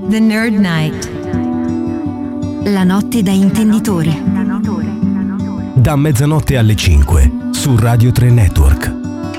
The Nerd Night. La notte da intenditori. Da mezzanotte alle 5 su Radio 3 Network.